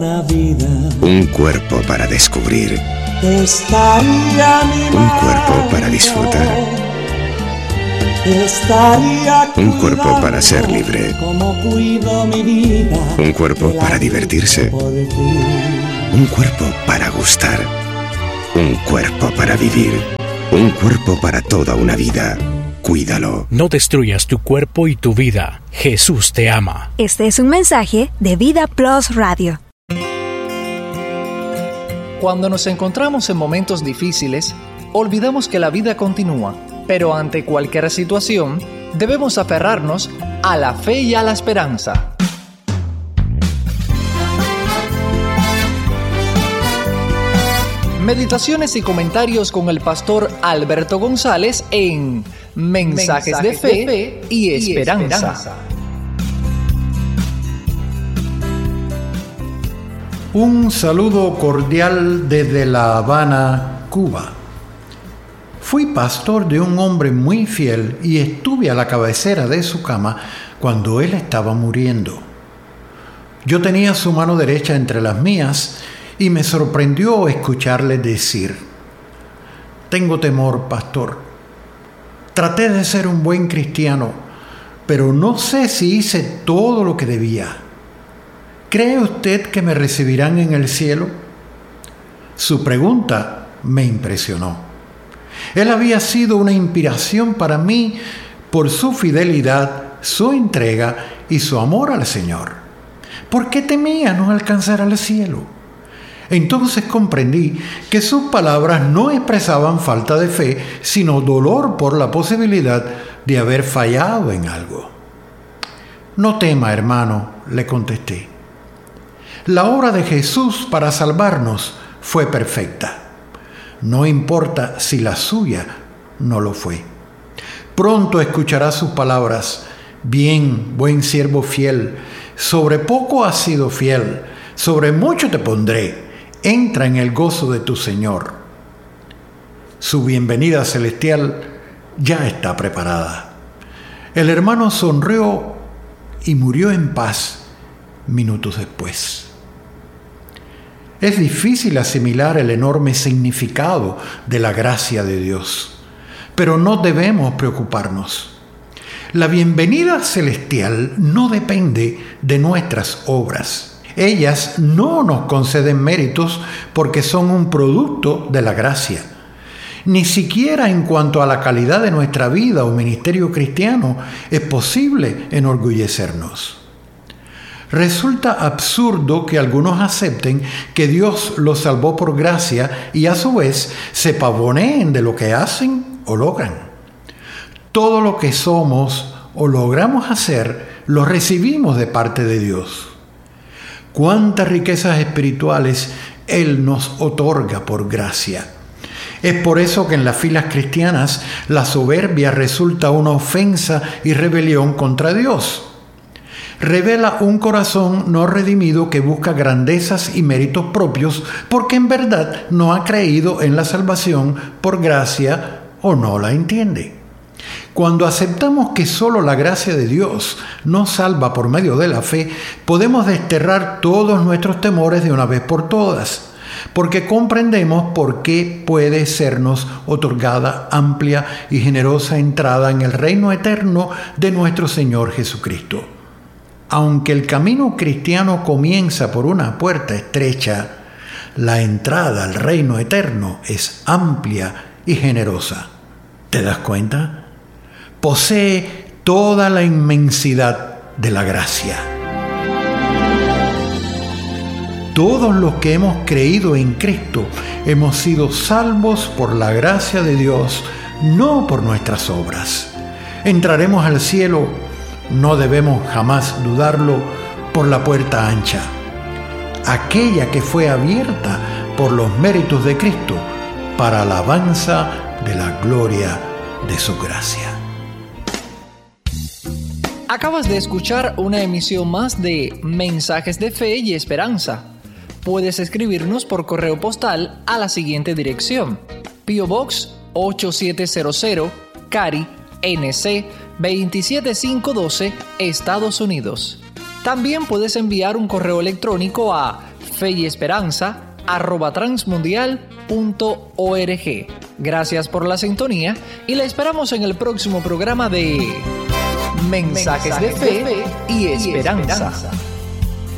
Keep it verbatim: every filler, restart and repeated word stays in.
una vida. Un cuerpo para descubrir. Estaría mi Un cuerpo para disfrutar. Estaría Un cuerpo para ser libre. Como cuido mi vida. Un cuerpo para divertirse. Un cuerpo para gustar. Un cuerpo para vivir. Un cuerpo para toda una vida. Cuídalo. No destruyas tu cuerpo y tu vida. Jesús te ama. Este es un mensaje de Vida Plus Radio. Cuando nos encontramos en momentos difíciles, olvidamos que la vida continúa, pero ante cualquier situación, debemos aferrarnos a la fe y a la esperanza. Meditaciones y comentarios con el pastor Alberto González en Mensajes, Mensajes de, fe de Fe y Esperanza. Y esperanza. Un saludo cordial desde La Habana, Cuba. Fui pastor de un hombre muy fiel y estuve a la cabecera de su cama cuando él estaba muriendo. Yo tenía su mano derecha entre las mías y me sorprendió escucharle decir: tengo temor, pastor. Traté de ser un buen cristiano, pero no sé si hice todo lo que debía. ¿Cree usted que me recibirán en el cielo? Su pregunta me impresionó. Él había sido una inspiración para mí por su fidelidad, su entrega y su amor al Señor. ¿Por qué temía no alcanzar al cielo? Entonces comprendí que sus palabras no expresaban falta de fe, sino dolor por la posibilidad de haber fallado en algo. No tema, hermano, le contesté. La obra de Jesús para salvarnos fue perfecta. No importa si la suya no lo fue. Pronto escuchará sus palabras: bien, buen siervo fiel, sobre poco has sido fiel, sobre mucho te pondré. Entra en el gozo de tu Señor. Su bienvenida celestial ya está preparada. El hermano sonrió y murió en paz minutos después. Es difícil asimilar el enorme significado de la gracia de Dios, pero no debemos preocuparnos. La bienvenida celestial no depende de nuestras obras. Ellas no nos conceden méritos porque son un producto de la gracia. Ni siquiera en cuanto a la calidad de nuestra vida o ministerio cristiano es posible enorgullecernos. Resulta absurdo que algunos acepten que Dios los salvó por gracia y a su vez se pavoneen de lo que hacen o logran. Todo lo que somos o logramos hacer lo recibimos de parte de Dios. Cuántas riquezas espirituales Él nos otorga por gracia. Es por eso que en las filas cristianas la soberbia resulta una ofensa y rebelión contra Dios. Revela un corazón no redimido que busca grandezas y méritos propios porque en verdad no ha creído en la salvación por gracia o no la entiende. Cuando aceptamos que solo la gracia de Dios nos salva por medio de la fe, podemos desterrar todos nuestros temores de una vez por todas, porque comprendemos por qué puede sernos otorgada amplia y generosa entrada en el reino eterno de nuestro Señor Jesucristo. Aunque el camino cristiano comienza por una puerta estrecha, la entrada al reino eterno es amplia y generosa. ¿Te das cuenta? Posee toda la inmensidad de la gracia. Todos los que hemos creído en Cristo hemos sido salvos por la gracia de Dios, no por nuestras obras. Entraremos al cielo, no debemos jamás dudarlo, por la puerta ancha, aquella que fue abierta por los méritos de Cristo para alabanza de la gloria de su gracia. Acabas de escuchar una emisión más de Mensajes de Fe y Esperanza. Puedes escribirnos por correo postal a la siguiente dirección: P O Box ocho siete cero cero, Cary, N C veintisiete mil quinientos doce, Estados Unidos. También puedes enviar un correo electrónico a fe y esperanza arroba transmundial punto org. Gracias por la sintonía y la esperamos en el próximo programa de Mensajes, Mensajes de, fe de Fe y Esperanza. Y esperanza.